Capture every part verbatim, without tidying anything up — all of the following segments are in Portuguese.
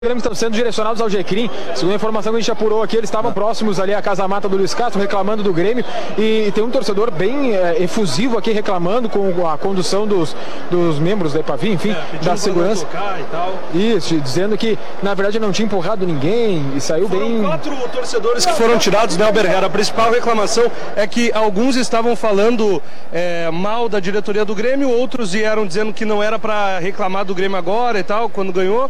Grêmio estão sendo direcionados ao Jequim. Segundo a informação que a gente apurou aqui, eles estavam próximos ali à Casa Mata do Luiz Castro, reclamando do Grêmio. E, e tem um torcedor bem é, efusivo aqui, reclamando com a condução dos, dos membros da EPAVI, enfim, é, da segurança. E tal. Isso, dizendo que na verdade não tinha empurrado ninguém e saiu foram bem. Quatro torcedores que foram tirados, né, Albergar? A principal reclamação é que alguns estavam falando é, mal da diretoria do Grêmio, outros vieram dizendo que não era para reclamar do Grêmio agora e tal, quando ganhou.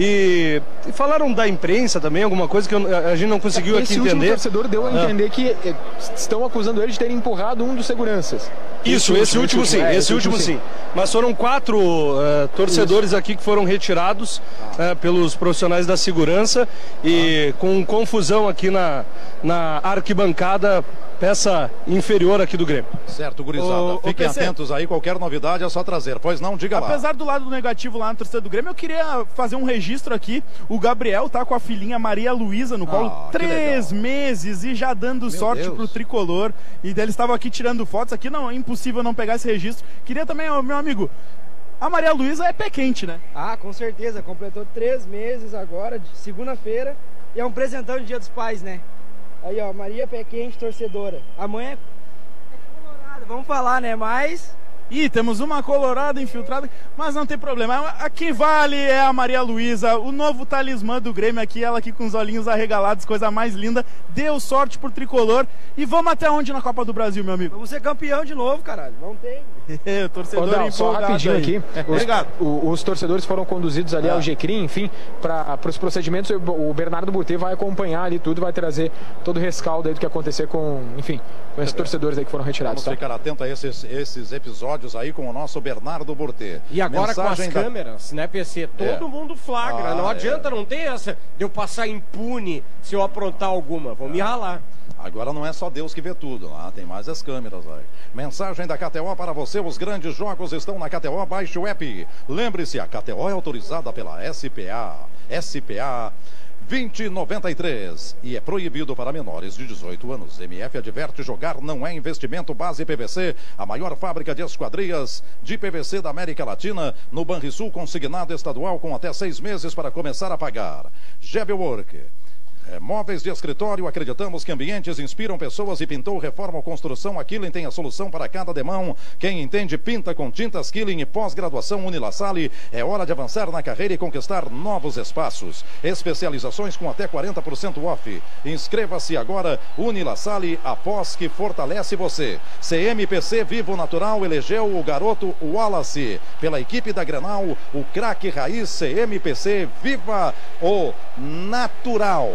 E E falaram da imprensa também, alguma coisa que eu, a gente não conseguiu Esse aqui entender. Esse último torcedor deu a entender ah. que eh, estão acusando ele de ter empurrado um dos seguranças. Isso, esse, esse último, último sim, é, esse último sim. sim. Mas foram quatro uh, torcedores Isso. aqui que foram retirados uh, pelos profissionais da segurança e ah. com confusão aqui na, na arquibancada, peça inferior aqui do Grêmio. Certo, gurizada. O, Fiquem o atentos aí, qualquer novidade é só trazer. Pois não, diga lá. Apesar do lado negativo lá na torcida do Grêmio, eu queria fazer um registro aqui. O Gabriel tá com a filhinha Maria Luísa no colo, ah, três meses e já dando Meu sorte Deus. pro tricolor. E eles estavam aqui tirando fotos. Aqui não é impossível não pegar esse registro. Queria também, meu amigo, a Maria Luísa é pé quente, né? Ah, com certeza. Completou três meses agora, de segunda-feira. E é um presentão de Dia dos Pais, né? Aí, ó, Maria Pé Quente, torcedora. A mãe é, é colorada, vamos falar, né? Mas... Ih, temos uma colorada infiltrada, mas não tem problema. A que vale é a Maria Luísa, o novo talismã do Grêmio aqui, ela aqui com os olhinhos arregalados, coisa mais linda. Deu sorte pro tricolor. E vamos até onde na Copa do Brasil, meu amigo? Vamos ser campeão de novo, caralho. Vamos ter. o torcedor Ô, não, só rapidinho aí. aqui. Os, Obrigado. O, os torcedores foram conduzidos ali ah. ao Jequim, enfim, para os procedimentos. O Bernardo Burtê vai acompanhar ali tudo, vai trazer todo o rescaldo aí do que acontecer com, enfim, com esses é torcedores aí que foram retirados. Vamos tá? ficar atento a esses, esses episódios aí com o nosso Bernardo Burtê. E agora Mensagem com as da... câmeras, né, P C? Todo é. mundo flagra. Ah, não adianta, é. não tem essa de eu passar impune se eu aprontar alguma. Vou é. me ralar. Agora não é só Deus que vê tudo, lá tem mais as câmeras aí. Mensagem da K T O para você, os grandes jogos estão na K T O, baixe o app. Lembre-se, a K T O é autorizada pela S P A, S P A vinte noventa e três e é proibido para menores de dezoito anos. M F adverte: jogar não é investimento. Base P V C, a maior fábrica de esquadrias de P V C da América Latina, no Banrisul, consignado estadual com até seis meses para começar a pagar. G B Work. É, móveis de escritório, acreditamos que ambientes inspiram pessoas e pintou, reforma ou construção. A Killing tem a solução para cada demão. Quem entende, pinta com tintas Killing e pós-graduação Unilassale. É hora de avançar na carreira e conquistar novos espaços. Especializações com até quarenta por cento off. Inscreva-se agora. Unilassale, após que fortalece você. C M P C Vivo Natural elegeu o garoto Wallace. Pela equipe da Grenal, o craque raiz C M P C, viva o natural.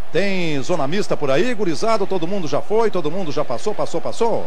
Tem zona mista por aí, gurizada? Todo mundo já foi, todo mundo já passou, passou, passou?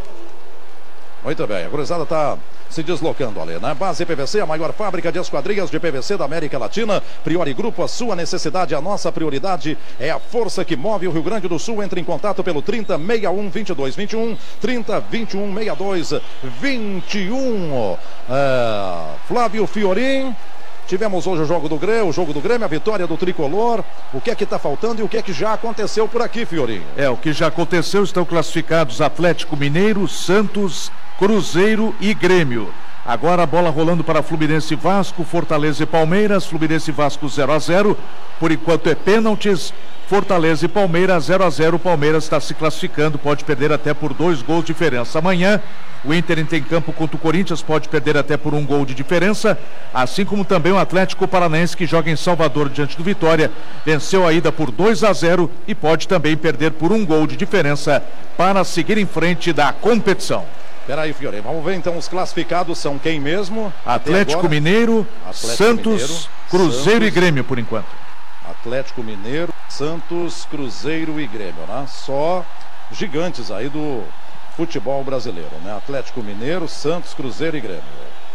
Muito bem, a gurizada está se deslocando ali, né? Base P V C, a maior fábrica de esquadrias de P V C da América Latina. Priori Grupo, a sua necessidade, a nossa prioridade é a força que move o Rio Grande do Sul. Entre em contato pelo trinta, sessenta e um, vinte e dois, vinte e um, trinta, vinte e um, sessenta e dois, vinte e um. É, Flávio Fiorim. Tivemos hoje o jogo do Grêmio, o jogo do Grêmio, a vitória do Tricolor. O que é que está faltando e o que é que já aconteceu por aqui, Fiorinho? É, o que já aconteceu, estão classificados Atlético Mineiro, Santos, Cruzeiro e Grêmio. Agora a bola rolando para Fluminense e Vasco, Fortaleza e Palmeiras, Fluminense e Vasco zero a zero. Por enquanto é pênaltis, Fortaleza e Palmeiras zero a zero. O Palmeiras está se classificando, pode perder até por dois gols de diferença. Amanhã o Inter tem campo contra o Corinthians, pode perder até por um gol de diferença, assim como também o Atlético Paranaense, que joga em Salvador diante do Vitória, venceu a ida por dois a zero e pode também perder por um gol de diferença para seguir em frente da competição. Peraí, Fiore, vamos ver então os classificados são quem mesmo? Atlético Mineiro, Atlético Santos, Mineiro, Cruzeiro Santos, e Grêmio por enquanto. Atlético Mineiro, Santos, Cruzeiro e Grêmio, né? Só gigantes aí do futebol brasileiro, né? Atlético Mineiro, Santos, Cruzeiro e Grêmio.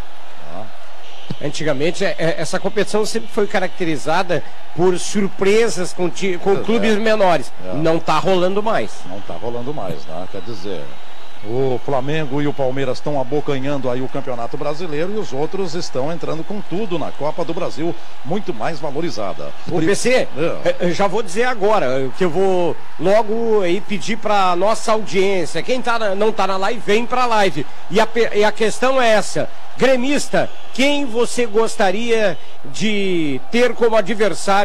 Tá? Antigamente essa competição sempre foi caracterizada por surpresas com, com clubes é, menores. É. Não está rolando mais. Não está rolando mais, né? Quer dizer, o Flamengo e o Palmeiras estão abocanhando aí o Campeonato Brasileiro e os outros estão entrando com tudo na Copa do Brasil, muito mais valorizada. O P C, é. já vou dizer agora, que eu vou logo aí pedir para nossa audiência, quem tá, não está na live, vem para a live. E a, e a questão é essa, Gremista, quem você gostaria de ter como adversário